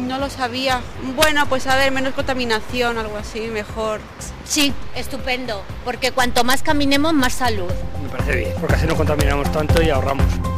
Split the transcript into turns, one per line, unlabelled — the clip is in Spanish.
No lo sabía. Bueno, pues a ver, menos contaminación, algo así, mejor.
Sí, estupendo, porque cuanto más caminemos, más salud.
Me parece bien, porque así no contaminamos tanto y ahorramos.